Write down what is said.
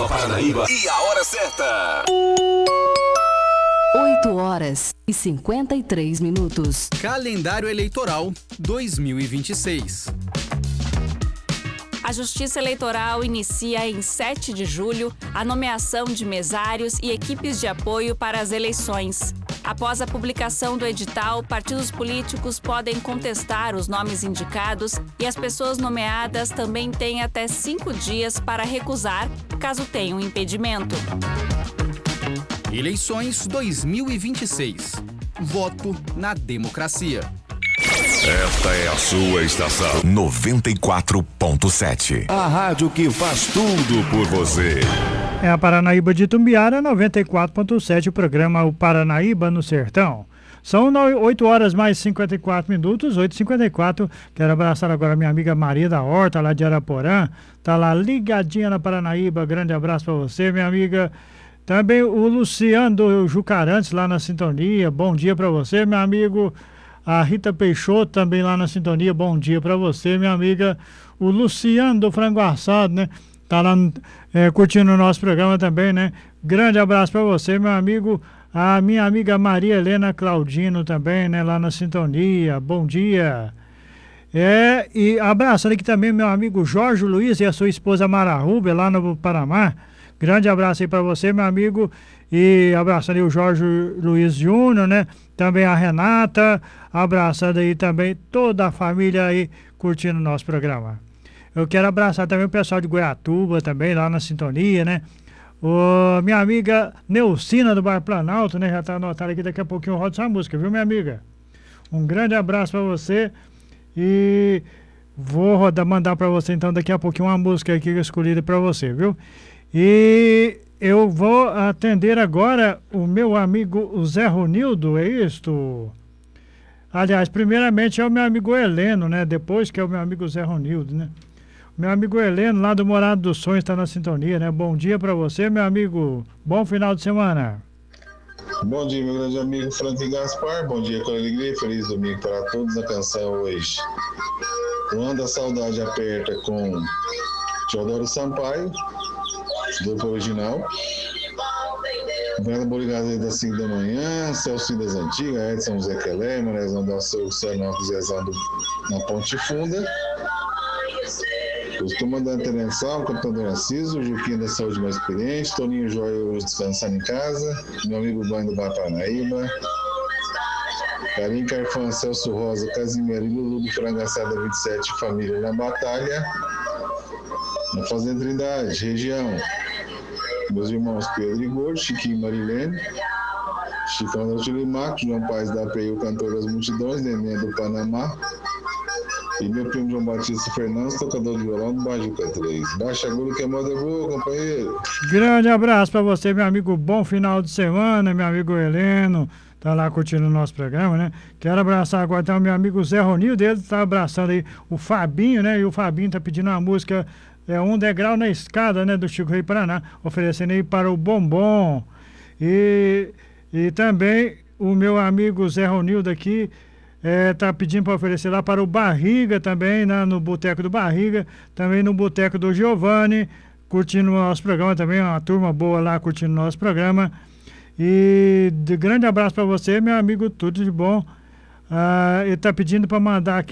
Nova Paranaíba e a hora certa. 8h53. Calendário Eleitoral 2026. A Justiça Eleitoral inicia em 7 de julho a nomeação de mesários e equipes de apoio para as eleições. Após a publicação do edital, partidos políticos podem contestar os nomes indicados e as pessoas nomeadas também têm até 5 dias para recusar, caso tenham impedimento. Eleições 2026. Voto na democracia. Esta é a sua estação 94.7. A rádio que faz tudo por você. É a Paranaíba de Itumbiara, 94.7, o programa O Paranaíba no Sertão. São 8h mais 54 minutos, 8h54. Quero abraçar agora minha amiga Maria da Horta, lá de Araporã. Tá lá ligadinha na Paranaíba. Grande abraço para você, minha amiga. Também o Luciano do Jucarantes, lá na sintonia. Bom dia para você, meu amigo. A Rita Peixoto também lá na sintonia. Bom dia para você, minha amiga. O Luciano do Frango Assado, né? Tá lá curtindo o nosso programa também, né? Grande abraço para você, meu amigo. A minha amiga Maria Helena Claudino também, né? Lá na sintonia. Bom dia. E abraçando aqui também meu amigo Jorge Luiz e a sua esposa Mara Rubia, lá no Paraná. Grande abraço aí para você, meu amigo. E abraçando aí o Jorge Luiz Júnior, né? Também a Renata. Abraçando aí também toda a família aí curtindo o nosso programa. Eu quero abraçar também o pessoal de Goiatuba também, lá na sintonia, né? Minha amiga Neucina do Bar Planalto, né? Já tá anotado aqui, daqui a pouquinho eu rodo essa música, viu, minha amiga? Um grande abraço para você. E vou mandar para você então daqui a pouquinho uma música aqui escolhida para você, viu? E eu vou atender agora o meu amigo o Zé Ronildo, é isto? Aliás, primeiramente é o meu amigo Heleno, né? Depois que é o meu amigo Zé Ronildo, né? Meu amigo Heleno, lá do Morado dos Sonhos, está na sintonia, né? Bom dia para você, meu amigo. Bom final de semana. Bom dia, meu grande amigo Franklin Gaspar. Bom dia com alegria. Feliz domingo para todos. A canção hoje, Quando a Saudade Aperta, com Teodoro Sampaio, dupla original. Bela Borigada das 5 da manhã, Celso das Antigas, Edson Zé Quelé, Marezão da Senão Zezão na Ponte Funda. Os comandante Terençal, Capitão Narciso, Juquinha da Saúde Mais Experiente, Toninho Joia hoje descansando em casa, meu amigo Banho do Bar Paranaíba, Carim Carfã, Celso Rosa, Casimiro e Lulu do Frangaçada 27, família na batalha, na Fazenda Trindade, região. Meus irmãos Pedro e Gordo, Chiquinho e Marilene, Chicão da Utilimac, João Paz da API, o cantor das multidões, Neném do Panamá, e meu primo João Batista Fernandes, tocador de violão do Bajuca 3. Baixa agulha que a moda é boa, companheiro. Grande abraço para você, meu amigo. Bom final de semana, meu amigo Heleno. Tá lá curtindo o nosso programa, né? Quero abraçar agora então o meu amigo Zé Ronildo. Ele tá abraçando aí o Fabinho, né? E o Fabinho tá pedindo uma música, Um Degrau na Escada, né? Do Chico Rei Paraná. Oferecendo aí para o Bombom. E também o meu amigo Zé Ronildo aqui tá pedindo para oferecer lá para o Barriga também, né? No Boteco do Barriga. Também no Boteco do Giovanni. Curtindo o nosso programa também. Uma turma boa lá curtindo o nosso programa. E de grande abraço para você, meu amigo, tudo de bom. Ele tá pedindo para mandar aqui